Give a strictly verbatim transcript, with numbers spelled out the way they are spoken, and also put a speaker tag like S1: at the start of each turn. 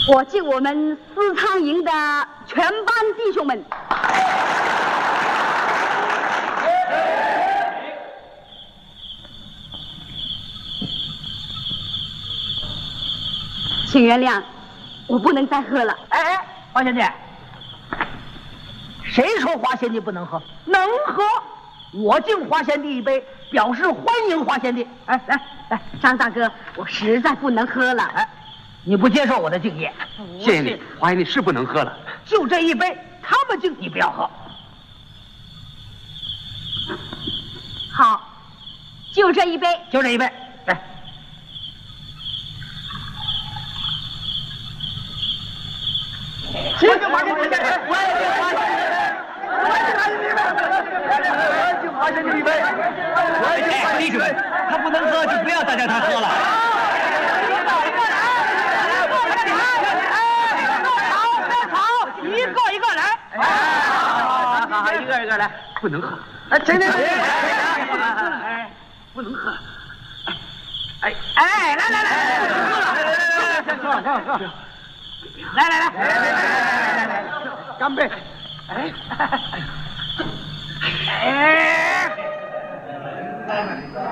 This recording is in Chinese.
S1: 我敬我们私仓营的全班弟兄们。请原谅，我不能再喝了。
S2: 哎哎，花贤弟，谁说花贤弟不能喝？能喝！我敬花贤弟一杯，表示欢迎花贤弟。哎，来来，
S1: 张大哥，我实在不能喝了。
S2: 哎，你不接受我的敬业？
S3: 谢谢你，花贤弟是不能喝了。
S2: 就这一杯，他们敬你不要喝。
S1: 好，就这一杯，
S2: 就这一杯，来。
S3: 谢谢花贤弟，我也敬花贤弟，我也敬花贤弟一杯，我也敬花贤弟一杯，我也敬花贤弟一杯。弟兄们，他不能喝就不要再让他喝了。
S2: 一个一个来，哎，好好好，一个一个来，
S3: 不能喝，
S2: 哎，停停停，哎，不能喝，哎哎，来来来，来来来来来来，干杯，哎哎。